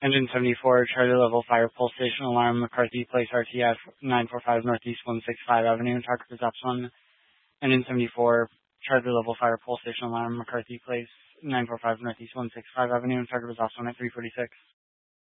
Engine 74, Charlie Level Fire Pole Station Alarm, McCarthy Place, RTF 945 Northeast 165 Avenue, Target Results 1. Engine 74, Charlie Level Fire Pole Station Alarm, McCarthy Place, 945 Northeast 165 Avenue, Target Results 1 at 346.